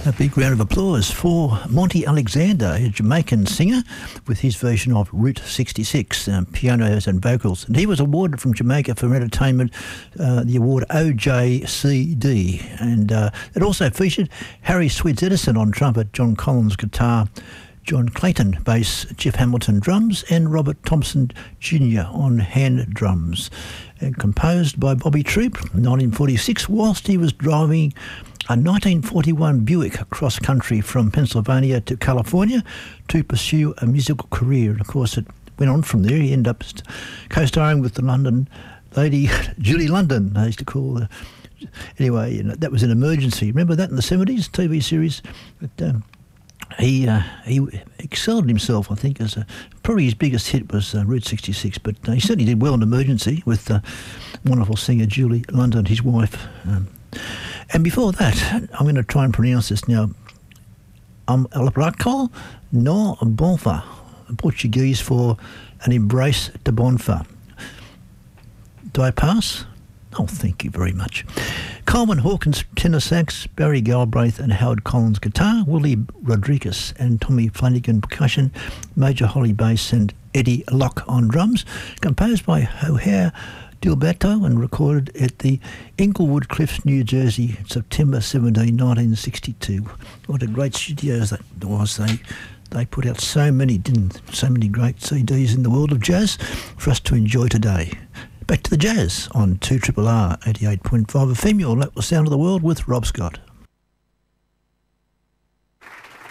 A big round of applause for Monty Alexander, a Jamaican singer, with his version of Route 66, pianos and vocals. And he was awarded from Jamaica for entertainment the award OJCD. And it also featured Harry Sweets Edison on trumpet, John Collins guitar, John Clayton bass, Jeff Hamilton drums, and Robert Thompson Jr. on hand drums. And composed by Bobby Troop in 1946 whilst he was driving a 1941 Buick across country from Pennsylvania to California to pursue a musical career. And of course it went on from there. He ended up co-starring with the London lady Julie London, they used to call her. Anyway, that was an emergency. Remember that in the 70s TV series? But, he excelled himself, I think, as probably his biggest hit was Route 66, but he certainly did well in Emergency with wonderful singer Julie London, his wife. And before that, I'm going to try and pronounce this now, Abraco no Bonfa, Portuguese for an embrace de bonfa. Do I pass? Oh, thank you very much. Coleman Hawkins tenor sax, Barry Galbraith and Howard Collins guitar, Willie Rodriguez and Tommy Flanagan percussion, Major Holly bass and Eddie Locke on drums, composed by O'Hare Gilberto and recorded at the Inglewood Cliffs, New Jersey, September 17, 1962. What a great studio that was. They put out so many great CDs in the world of jazz for us to enjoy today. Back to the jazz on 2RRR 88.5 FM, your local sound of the world with Rob Scott.